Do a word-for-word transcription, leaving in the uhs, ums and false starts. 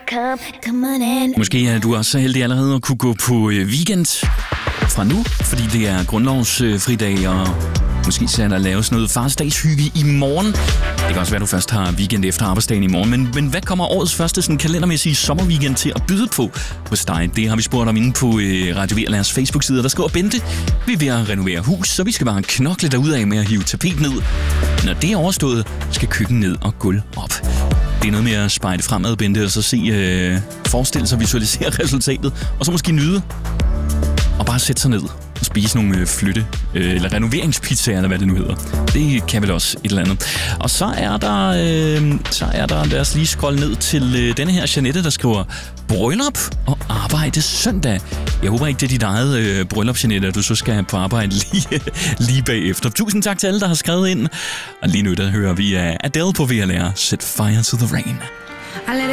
Måske er du også så heldig allerede at kunne gå på weekend fra nu, fordi det er grundlovsfridag, og måske så er der laves noget farsdagshygge i morgen. Det kan også være, at du først har weekend efter arbejdsdagen i morgen, men, men hvad kommer årets første sådan kalendermæssige sommerweekend til at byde på hos dig? Det har vi spurgt om inde på øh, Radio Virlærers Facebook-side, der skriver Bente: vi er ved at renovere hus, så vi skal bare knokle derudad med at hive tapet ned. Når det er overstået, skal køkken ned og gulv op. Det er noget med at spejde fremad, Bente, og så se, øh, forestille sig, visualisere resultatet, og så måske nyde og bare sætte sig ned og spise nogle øh, flytte, øh, eller renoveringspizzaer, eller hvad det nu hedder. Det kan vel også et eller andet. Og så er der, øh, så er der, lad os lige scrolle ned til øh, denne her Jeanette, der skriver: bryllup og arbejde søndag. Jeg håber ikke, det er dit eget øh, bryllup, Jeanette, at du så skal på arbejde lige, lige bagefter. Tusind tak til alle, der har skrevet ind. Og lige nu, der hører vi af Adele på V L R, Set Fire to the Rain.